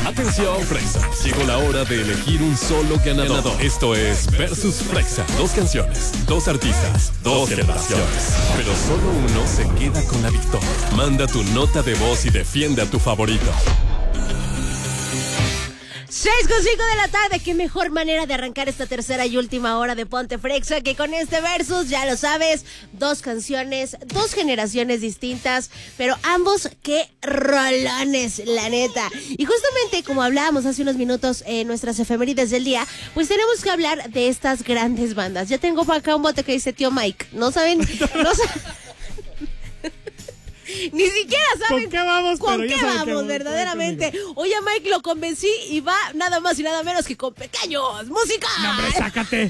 Atención, Frexa. Llegó la hora de elegir un solo ganador. Esto es Versus Frexa. 2 canciones, 2 artistas, 2 generaciones. Pero solo uno se queda con la victoria. Manda tu nota de voz y defiende a tu favorito. 6:05 de la tarde, qué mejor manera de arrancar esta tercera y última hora de Ponte Frexa que con este versus, ya lo sabes, 2 canciones, 2 generaciones distintas, pero ambos qué rolones, la neta. Y justamente como hablábamos hace unos minutos en nuestras efemérides del día, pues tenemos que hablar de estas grandes bandas. Ya tengo acá un bote que dice Tío Mike, ¿no saben? Ni siquiera saben ¿Con qué vamos? ¿Con qué vamos, verdaderamente? Oye, Mike, lo convencí y va nada más y nada menos que con Pequeños. ¡Música! No, hombre, sácate.